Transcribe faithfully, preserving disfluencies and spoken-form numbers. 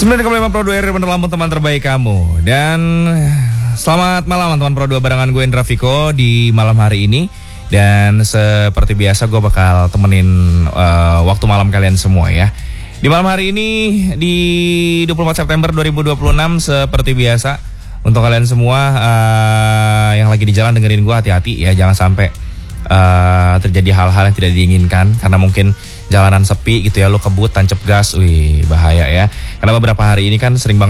sembilan koma lima Pro dua R penerlampu teman terbaik kamu. Dan selamat malam teman Pro dua barengan gue Indra Viko di malam hari ini. Dan seperti biasa gue bakal temenin uh, waktu malam kalian semua ya. Di malam hari ini di dua puluh empat September dua ribu dua puluh enam seperti biasa untuk kalian semua uh, yang lagi di jalan dengerin gue, hati-hati ya, jangan sampai uh, terjadi hal-hal yang tidak diinginkan karena mungkin jalanan sepi gitu ya, lu kebut tancap gas, wih bahaya ya. Karena beberapa hari ini kan sering banget